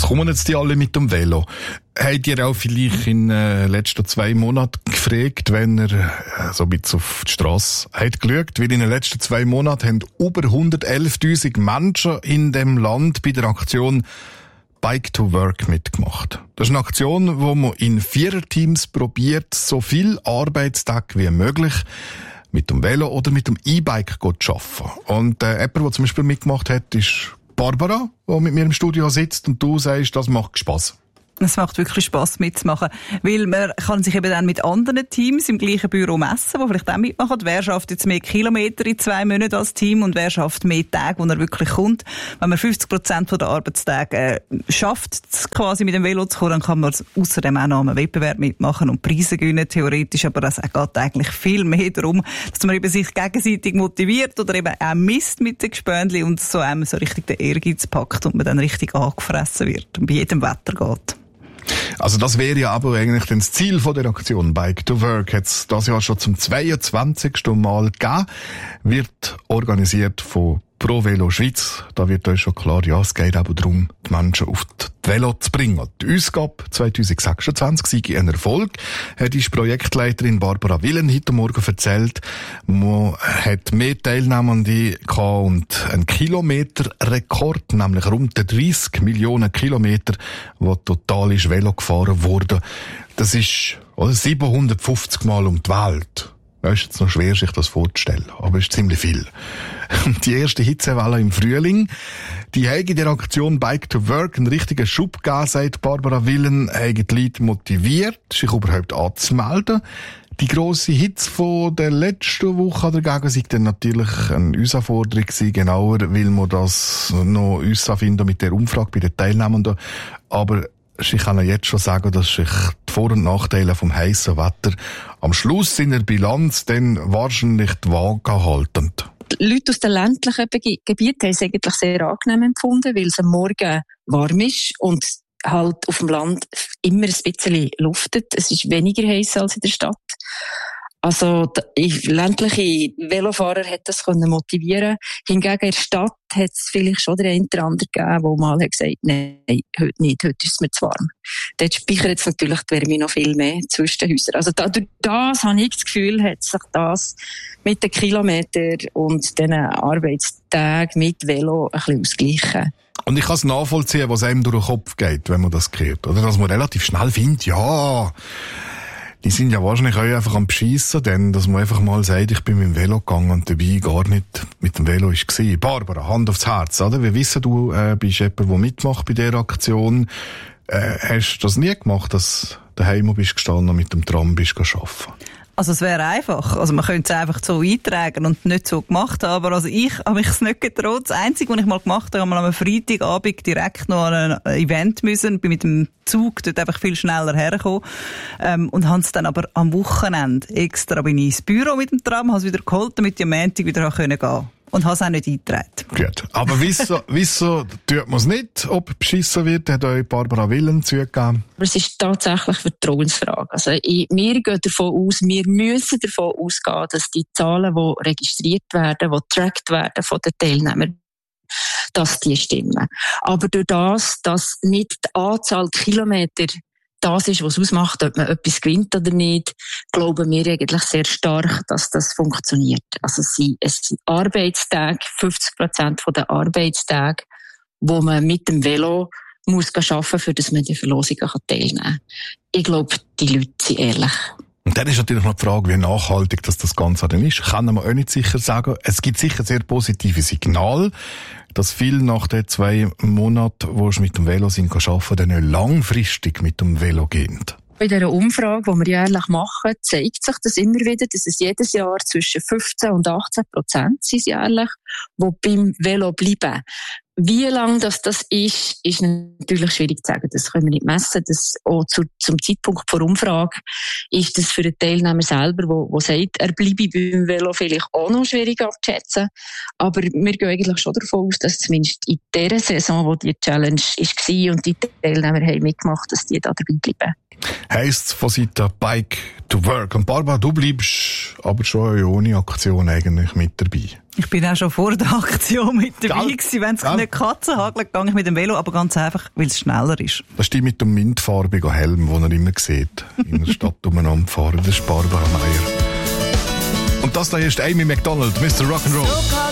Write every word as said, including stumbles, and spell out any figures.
kommen jetzt die alle mit dem Velo? Habt ihr auch vielleicht in den letzten zwei Monaten gefragt, wenn ihr äh, so ein bisschen auf die Strasse habt geschaut? Weil in den letzten zwei Monaten haben über hundertelftausend Menschen in dem Land bei der Aktion Bike to Work mitgemacht. Das ist eine Aktion, wo man in Viererteams probiert, so viel Arbeitstag wie möglich mit dem Velo oder mit dem E-Bike zu arbeiten. Und äh, jemand, der zum Beispiel mitgemacht hat, ist Barbara, die mit mir im Studio sitzt, und du sagst, das macht Spass. Es macht wirklich Spass mitzumachen, weil man kann sich eben dann mit anderen Teams im gleichen Büro messen, die vielleicht auch mitmachen. Wer schafft jetzt mehr Kilometer in zwei Monaten als Team und wer schafft mehr Tage, wo er wirklich kommt. Wenn man fünfzig Prozent der Arbeitstage äh, schafft, quasi mit dem Velo zu kommen, dann kann man außerdem auch noch einen Wettbewerb mitmachen und Preise gewinnen, theoretisch. Aber es geht eigentlich viel mehr darum, dass man eben sich gegenseitig motiviert oder eben auch misst mit den Gespönli und so einem so richtig den Ehrgeiz packt und man dann richtig angefressen wird und bei jedem Wetter geht. Also das wäre ja aber eigentlich das Ziel von der Aktion Bike to Work. Jetzt das Jahr schon zum zweiundzwanzigsten Mal gegeben, wird organisiert von Pro Velo Schweiz. Da wird euch schon klar, ja, es geht aber darum, die Menschen auf die Velo zu bringen. Die Ausgabe zwanzig sechsundzwanzig sei ein Erfolg, hat die Projektleiterin Barbara Willen heute Morgen erzählt. Man hat mehr Teilnehmende gehabt und einen Kilometerrekord, nämlich rund dreissig Millionen Kilometer, wo total ist Velo gefahren wurde. Das ist oder, siebenhundertfünfzig Mal um die Welt. Das ist jetzt noch schwer, sich das vorzustellen, aber es ist ziemlich viel. Die erste Hitzewelle im Frühling, die hat in der Aktion Bike to Work einen richtigen Schub gegeben, sagt Barbara Willen, hat die Leute motiviert, sich überhaupt anzumelden. Die grosse Hitze von der letzten Woche dagegen sei dann natürlich eine Herausforderung gewesen, genauer, weil wir das noch herausfinden mit der Umfrage bei den Teilnehmenden. Aber ich kann jetzt schon sagen, dass sich die Vor- und Nachteile vom heißen Wetter am Schluss in der Bilanz dann wahrscheinlich die Waage halten. Die Leute aus den ländlichen Gebieten haben es eigentlich sehr angenehm empfunden, weil es am Morgen warm ist und halt auf dem Land immer ein bisschen luftet. Es ist weniger heiß als in der Stadt. Also, ländliche Velofahrer hat das können motivieren. Hingegen in der Stadt hat es vielleicht schon der eine oder andere gegeben, der mal hat gesagt, nein, heute nicht, heute ist es mir zu warm. Dort speichert jetzt natürlich die Wärme noch viel mehr zwischen den Häusern. Also, da, durch das habe ich das Gefühl, hat sich das mit den Kilometern und den Arbeitstagen mit Velo ein bisschen ausgleichen. Und ich kann es nachvollziehen, was einem durch den Kopf geht, wenn man das hört. Oder dass man relativ schnell findet, ja, die sind ja wahrscheinlich auch einfach am Beschissen, denn dass man einfach mal sagt, ich bin mit dem Velo gegangen und dabei gar nicht mit dem Velo ist gewesen. Barbara, Hand aufs Herz, oder? Wir wissen, du äh, bist jemand, der mitmacht bei dieser Aktion. Äh, hast du das nie gemacht, dass du daheim bist gestanden und mit dem Tram bist arbeiten? Also es wäre einfach. Also man könnte es einfach so eintragen und nicht so gemacht haben. Aber also ich habe mich nicht getraut. Das Einzige, was ich mal gemacht habe, habe mal am Freitagabend direkt noch an ein Event müssen, bin mit dem Zug dort einfach viel schneller hergekommen. Ähm, und habe es dann aber am Wochenende extra bin ich ins Büro mit dem Tram, habe es wieder geholt, damit ich am Montag wieder gehen konnte. Und habe es auch nicht eingetragen. Gut. Aber wieso, wieso tut man es nicht, ob beschissen wird? Hat euch Barbara Willen zugegeben? Aber es ist tatsächlich eine Vertrauensfrage. Also, ich, wir gehen davon aus, wir müssen davon ausgehen, dass die Zahlen, die registriert werden, die getrackt werden von den Teilnehmern, dass die stimmen. Aber durch das, dass nicht die Anzahl Kilometer das ist, was ausmacht, ob man etwas gewinnt oder nicht, glauben wir eigentlich sehr stark, dass das funktioniert. Also es sind, es sind Arbeitstage, fünfzig Prozent der Arbeitstage, wo man mit dem Velo muss arbeiten, für das man die Verlosungen teilnehmen kann. Ich glaube, die Leute sind ehrlich. Und dann ist natürlich noch die Frage, wie nachhaltig das, das Ganze dann ist. Kann man auch nicht sicher sagen. Es gibt sicher sehr positive Signale, dass viele nach den zwei Monaten, wo sie mit dem Velo sind, arbeiten, dann langfristig mit dem Velo gehen. Bei dieser Umfrage, die wir jährlich machen, zeigt sich das immer wieder, dass es jedes Jahr zwischen fünfzehn und achtzehn Prozent sind jährlich, die beim Velo bleiben. Wie lang das, das ist, ist natürlich schwierig zu sagen. Das können wir nicht messen. Das auch zu, zum Zeitpunkt der Umfrage ist das für den Teilnehmer selber, der, der sagt, er bleibe beim Velo, vielleicht auch noch schwierig abzuschätzen. Aber wir gehen eigentlich schon davon aus, dass zumindest in dieser Saison, wo die Challenge war und die Teilnehmer haben mitgemacht, dass die da dabei bleiben. Heisst es von Seiten Bike to Work. Und Barbara, du bleibst aber schon ohne Aktion eigentlich mit dabei. Ich bin auch schon vor der Aktion mit dabei Gell? gewesen. Wenn es Gell? nicht Katzen hagelt, gehe ich mit dem Velo, aber ganz einfach, weil es schneller ist. Das ist die mit dem mintfarbigen Helm, den er immer sieht. In der Stadt umeinander fahren. Das ist Barbara Meier. Und das da ist Amy McDonald, Mister Rock'n'Roll.